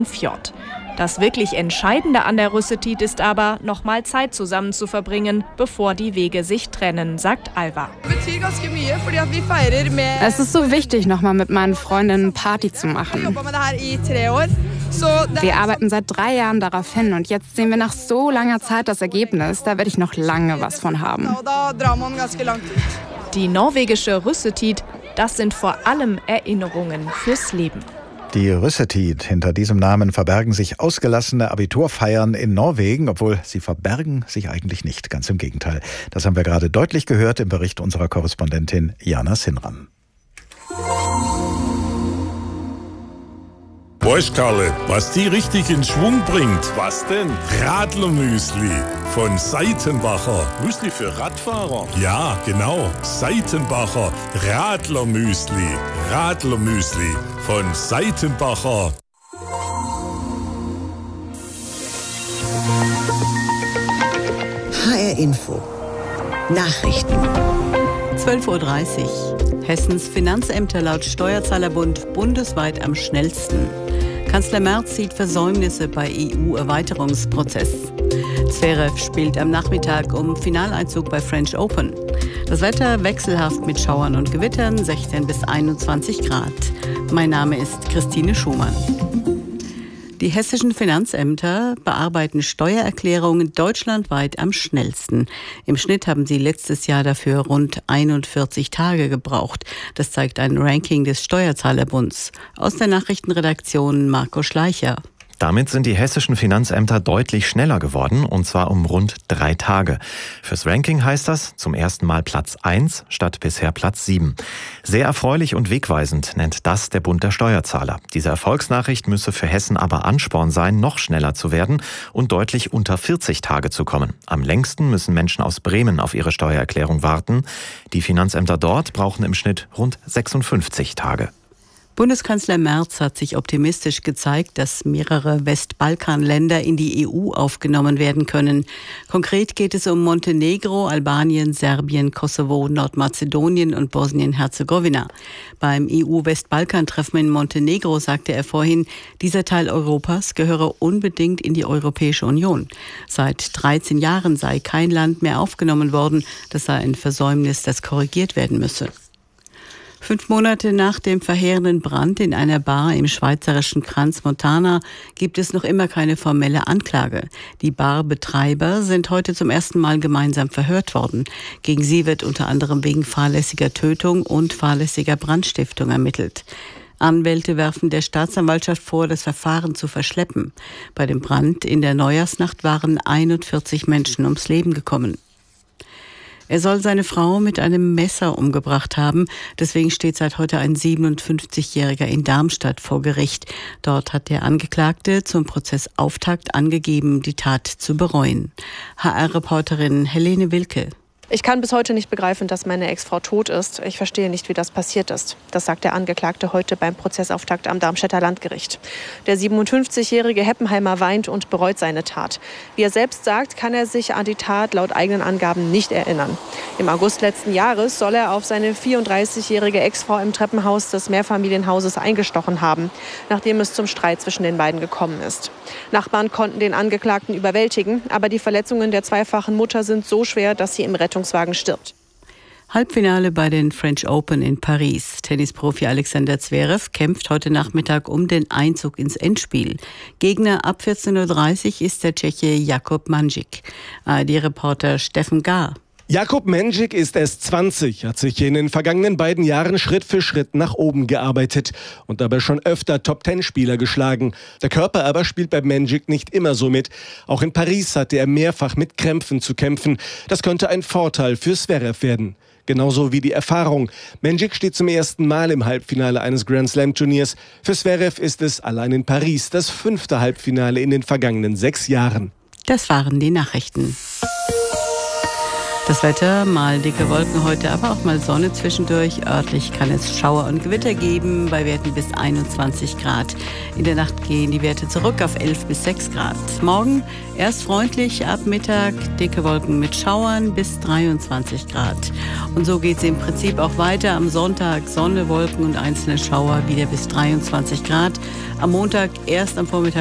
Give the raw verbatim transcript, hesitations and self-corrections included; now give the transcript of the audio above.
Fjord. Das wirklich Entscheidende an der Rüssetid ist aber, nochmal Zeit zusammen zu verbringen, bevor die Wege sich trennen, sagt Alva. Es ist so wichtig, nochmal mit meinen Freundinnen Party zu machen. Wir arbeiten seit drei Jahren darauf hin und jetzt sehen wir nach so langer Zeit das Ergebnis. Da werde ich noch lange was von haben. Die norwegische Rüssetid, das sind vor allem Erinnerungen fürs Leben. Die Rüssetid. Hinter diesem Namen verbergen sich ausgelassene Abiturfeiern in Norwegen, obwohl sie verbergen sich eigentlich nicht. Ganz im Gegenteil. Das haben wir gerade deutlich gehört im Bericht unserer Korrespondentin Jana Sinran. Weißt Karle, was die richtig in Schwung bringt? Was denn? Radlermüsli von Seitenbacher. Müsli für Radfahrer? Ja, genau. Seitenbacher Radlermüsli. Radlermüsli von Seitenbacher. H R Info. Nachrichten. zwölf Uhr dreißig. Hessens Finanzämter laut Steuerzahlerbund bundesweit am schnellsten. Kanzler Merz sieht Versäumnisse bei E U-Erweiterungsprozess. Zverev spielt am Nachmittag um Finaleinzug bei French Open. Das Wetter wechselhaft mit Schauern und Gewittern, sechzehn bis einundzwanzig Grad. Mein Name ist Christine Schumann. Die hessischen Finanzämter bearbeiten Steuererklärungen deutschlandweit am schnellsten. Im Schnitt haben sie letztes Jahr dafür rund einundvierzig Tage gebraucht. Das zeigt ein Ranking des Steuerzahlerbunds. Aus der Nachrichtenredaktion Marco Schleicher. Damit sind die hessischen Finanzämter deutlich schneller geworden, und zwar um rund drei Tage. Fürs Ranking heißt das zum ersten Mal Platz eins statt bisher Platz sieben. Sehr erfreulich und wegweisend nennt das der Bund der Steuerzahler. Diese Erfolgsnachricht müsse für Hessen aber Ansporn sein, noch schneller zu werden und deutlich unter vierzig Tage zu kommen. Am längsten müssen Menschen aus Bremen auf ihre Steuererklärung warten. Die Finanzämter dort brauchen im Schnitt rund sechsundfünfzig Tage. Bundeskanzler Merz hat sich optimistisch gezeigt, dass mehrere Westbalkanländer in die E U aufgenommen werden können. Konkret geht es um Montenegro, Albanien, Serbien, Kosovo, Nordmazedonien und Bosnien-Herzegowina. Beim E U-Westbalkan-Treffen in Montenegro sagte er vorhin, dieser Teil Europas gehöre unbedingt in die Europäische Union. Seit dreizehn Jahren sei kein Land mehr aufgenommen worden. Das sei ein Versäumnis, das korrigiert werden müsse. Fünf Monate nach dem verheerenden Brand in einer Bar im schweizerischen Crans-Montana gibt es noch immer keine formelle Anklage. Die Barbetreiber sind heute zum ersten Mal gemeinsam verhört worden. Gegen sie wird unter anderem wegen fahrlässiger Tötung und fahrlässiger Brandstiftung ermittelt. Anwälte werfen der Staatsanwaltschaft vor, das Verfahren zu verschleppen. Bei dem Brand in der Neujahrsnacht waren einundvierzig Menschen ums Leben gekommen. Er soll seine Frau mit einem Messer umgebracht haben. Deswegen steht seit heute ein siebenundfünfzigjähriger in Darmstadt vor Gericht. Dort hat der Angeklagte zum Prozessauftakt angegeben, die Tat zu bereuen. H R-Reporterin Helene Wilke. Ich kann bis heute nicht begreifen, dass meine Ex-Frau tot ist. Ich verstehe nicht, wie das passiert ist. Das sagt der Angeklagte heute beim Prozessauftakt am Darmstädter Landgericht. Der siebenundfünfzigjährige Heppenheimer weint und bereut seine Tat. Wie er selbst sagt, kann er sich an die Tat laut eigenen Angaben nicht erinnern. Im August letzten Jahres soll er auf seine vierunddreißigjährige Ex-Frau im Treppenhaus des Mehrfamilienhauses eingestochen haben, nachdem es zum Streit zwischen den beiden gekommen ist. Nachbarn konnten den Angeklagten überwältigen, aber die Verletzungen der zweifachen Mutter sind so schwer, dass sie im Rettungswagen stirbt. Halbfinale bei den French Open in Paris. Tennisprofi Alexander Zverev kämpft heute Nachmittag um den Einzug ins Endspiel. Gegner ab vierzehn Uhr dreißig ist der Tscheche Jakub Mandžík. A R D-Reporter Steffen Gahr. Jakub Mandžík ist erst zwanzig, hat sich in den vergangenen beiden Jahren Schritt für Schritt nach oben gearbeitet und dabei schon öfter Top-Ten-Spieler geschlagen. Der Körper aber spielt bei Mandžík nicht immer so mit. Auch in Paris hatte er mehrfach mit Krämpfen zu kämpfen. Das könnte ein Vorteil für Zverev werden. Genauso wie die Erfahrung. Mandžík steht zum ersten Mal im Halbfinale eines Grand-Slam-Turniers. Für Zverev ist es allein in Paris das fünfte Halbfinale in den vergangenen sechs Jahren. Das waren die Nachrichten. Das Wetter, mal dicke Wolken heute, aber auch mal Sonne zwischendurch. Örtlich kann es Schauer und Gewitter geben, bei Werten bis einundzwanzig Grad. In der Nacht gehen die Werte zurück auf elf bis sechs Grad. Morgen erst freundlich, ab Mittag dicke Wolken mit Schauern bis dreiundzwanzig Grad. Und so geht es im Prinzip auch weiter. Am Sonntag Sonne, Wolken und einzelne Schauer wieder bis dreiundzwanzig Grad. Am Montag erst am Vormittag